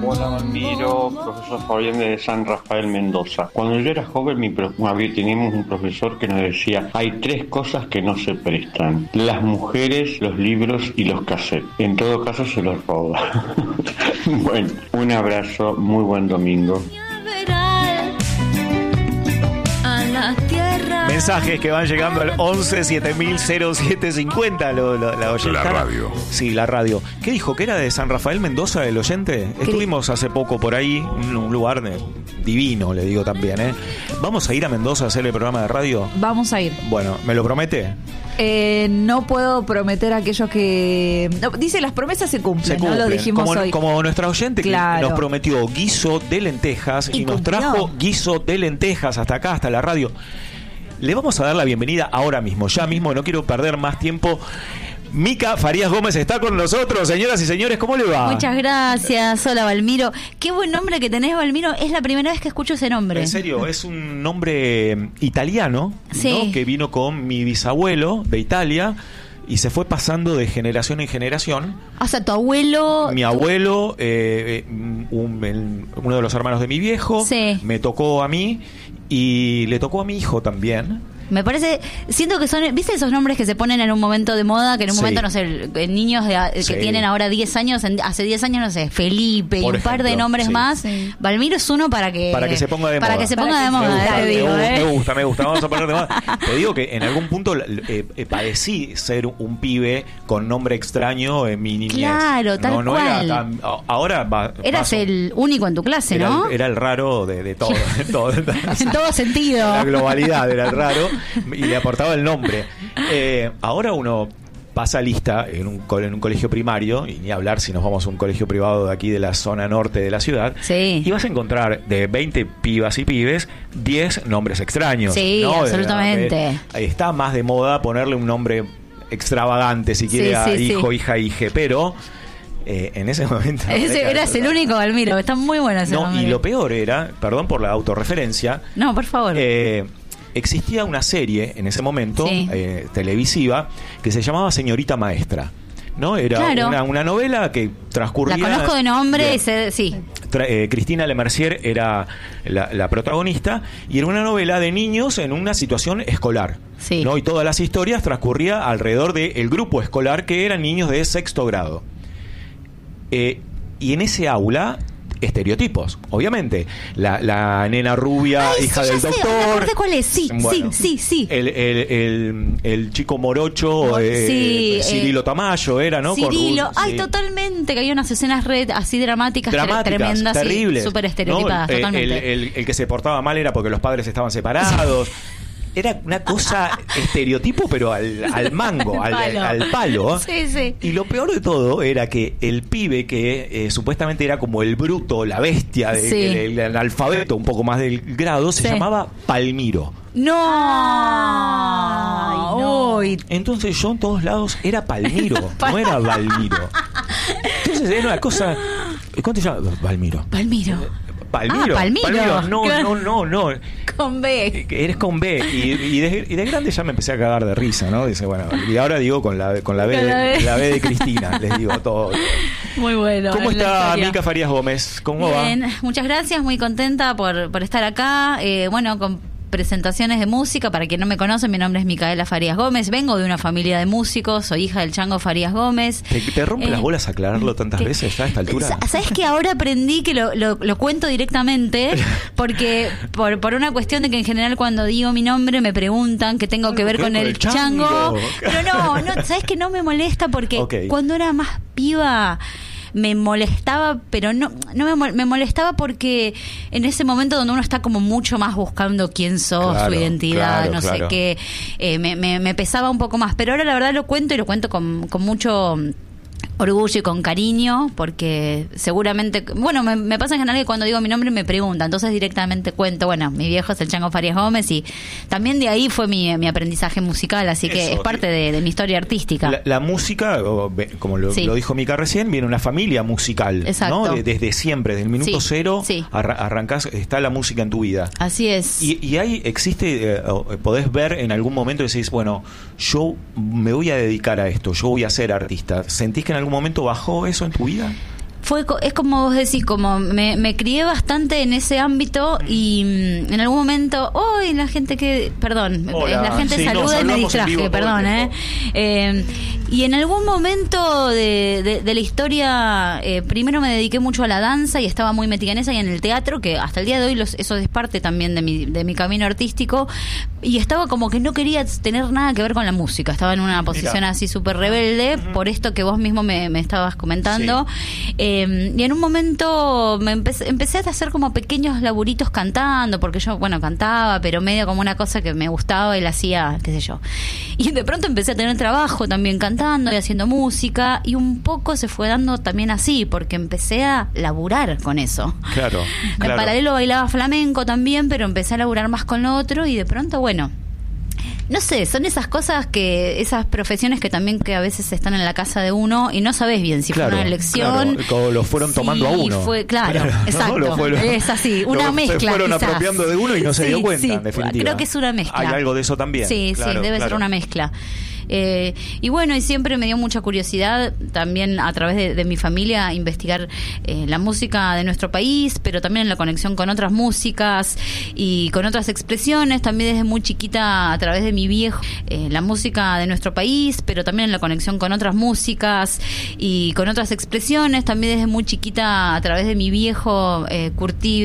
Hola, Valmiro, profesor Fabián de San Rafael, Mendoza. Cuando yo era joven, teníamos un profesor que nos decía: hay 3 cosas que no se prestan: las mujeres, los libros y los cassettes. En todo caso, se los roba. Bueno, un abrazo, muy buen domingo. Mensajes que van llegando al 11 7000 0750. La oyente. La radio. Sí, la radio. ¿Qué dijo? ¿Que era de San Rafael, Mendoza, el oyente? Estuvimos hace poco por ahí, un lugar divino, le digo también, ¿eh? ¿Vamos a ir a Mendoza a hacer el programa de radio? Vamos a ir. Bueno, ¿me lo promete? No puedo prometer aquellos que... No, dice, las promesas se cumplen, ¿no? Lo dijimos hoy. Como nuestra oyente, claro, que nos prometió guiso de lentejas y nos trajo guiso de lentejas hasta acá, hasta la radio. Le vamos a dar la bienvenida ahora mismo, ya mismo, no quiero perder más tiempo. Mica Farías Gómez está con nosotros. Señoras y señores, ¿cómo le va? Muchas gracias. Hola, Valmiro. Qué buen nombre que tenés, Valmiro. Es la primera vez que escucho ese nombre. En serio, es un nombre italiano, sí, ¿no? Que vino con mi bisabuelo de Italia y se fue pasando de generación en generación. O sea, tu abuelo... Mi abuelo, uno de los hermanos de mi viejo, sí, me tocó a mí y le tocó a mi hijo también. Me parece, siento que son, ¿viste esos nombres que se ponen en un momento de moda? Que en un momento, no sé, niños que tienen ahora 10 años, hace 10 años, no sé, Felipe y un par de nombres más. Sí. Valmiro es uno para que se ponga de moda. Para que se ponga de moda, te digo. Me gusta, vamos a poner de moda. Te digo que en algún punto padecí ser un pibe con nombre extraño en mi niñez. Claro, tal cual. Era tan, ahora eras el único en tu clase, ¿no? Era el raro de todo. En todo sentido. La globalidad era el raro. Y le aportaba el nombre. Ahora uno pasa lista en un colegio primario, y ni hablar si nos vamos a un colegio privado de aquí de la zona norte de la ciudad, sí, y vas a encontrar de 20 pibas y pibes 10 nombres extraños. Sí, ¿no? Absolutamente. Está más de moda ponerle un nombre extravagante, si quiere, a hijo, hija, hije, pero... en ese momento... Eras el único, Valmiro. Está muy bueno ese nombre. Y lo peor era, perdón por la autorreferencia... No, por favor. Existía una serie en ese momento, sí, televisiva, que se llamaba Señorita Maestra, ¿no? Era una novela que transcurría... La conozco de nombre, sí. Cristina Lemercier era la protagonista, y era una novela de niños en una situación escolar, sí, ¿no? Y todas las historias transcurría alrededor del grupo escolar, que eran niños de 6º grado. Y en ese aula... estereotipos, obviamente. La nena rubia, hija del doctor. ¿Cuál es? Sí, bueno, sí. El chico morocho, Cirilo Tamayo era, ¿no? Cirilo, totalmente, que había unas escenas así dramáticas, tremendas, terribles, súper estereotipadas, ¿no? Totalmente. El que se portaba mal era porque los padres estaban separados. Era una cosa estereotipo, pero al mango, al palo. Sí. Y lo peor de todo era que el pibe que supuestamente era como el bruto, la bestia, el analfabeto un poco más del grado, se llamaba Palmiro. ¡No! Entonces yo en todos lados era Palmiro, no era Valmiro. Entonces era una cosa... ¿Cuánto se llama? Palmiro. Palmiro. No. Con B. Eres con B. Y de grande ya me empecé a cagar de risa, ¿no? Dice, bueno, y ahora digo con la B de Cristina, les digo todo. Muy bueno. ¿Cómo está Mica Farías Gómez? ¿Cómo va? Bien, muchas gracias, muy contenta por estar acá. Con presentaciones de música. Para quien no me conoce, mi nombre es Micaela Farías Gómez, vengo de una familia de músicos, soy hija del Chango Farías Gómez. ¿Te rompe las bolas aclararlo tantas veces ya a esta altura? ¿Sabes que ahora aprendí que lo cuento directamente? Porque por una cuestión de que en general cuando digo mi nombre me preguntan qué tengo que ver con el Chango. Pero no, ¿sabes que no me molesta? Porque cuando era más piba... me molestaba, pero me molestaba porque en ese momento donde uno está como mucho más buscando quién sos, su identidad, sé qué, me pesaba un poco más. Pero ahora la verdad lo cuento con mucho orgullo y con cariño, porque seguramente, me pasa en general que cuando digo mi nombre me preguntan, entonces directamente cuento, mi viejo es el Chango Farías Gómez, y también de ahí fue mi aprendizaje musical, así que es parte de mi historia artística. La música, como lo dijo Mica recién, viene una familia musical, exacto, ¿no? Desde siempre, desde el minuto cero, arrancás, está la música en tu vida. Así es. Y ahí existe, podés ver en algún momento y decís, yo me voy a dedicar a esto, yo voy a ser artista. ¿Sentís que en algún momento bajó eso en tu vida? Es como vos decís, como me crié bastante en ese ámbito y en algún momento, la gente la gente saluda y me distraje, perdón, y en algún momento de la historia, primero me dediqué mucho a la danza y estaba muy metida en esa y en el teatro, que hasta el día de hoy eso es parte también de mi camino artístico, y estaba como que no quería tener nada que ver con la música, estaba en una posición así súper rebelde, por esto que vos mismo me estabas comentando. Sí. Y en un momento empecé a hacer como pequeños laburitos cantando, porque yo, cantaba, pero medio como una cosa que me gustaba y la hacía, qué sé yo. Y de pronto empecé a tener trabajo también cantando y haciendo música, y un poco se fue dando también así, porque empecé a laburar con eso. Claro. En paralelo bailaba flamenco también, pero empecé a laburar más con lo otro, y de pronto, no sé, son esas cosas esas profesiones que también que a veces están en la casa de uno y no sabes bien si fue una elección. Claro, lo fueron tomando a uno. Exacto. ¿no? Es así, una mezcla. Se fueron quizás apropiando de uno y no se dio cuenta, en definitiva. Creo que es una mezcla. Hay algo de eso también. Sí, debe ser una mezcla. Y siempre me dio mucha curiosidad también a través de mi familia investigar la música de nuestro país, pero también en la conexión con otras músicas y con otras expresiones, también desde muy chiquita a través de mi viejo, la música de nuestro país, pero también en la conexión con otras músicas y con otras expresiones, también desde muy chiquita a través de mi viejo, Curti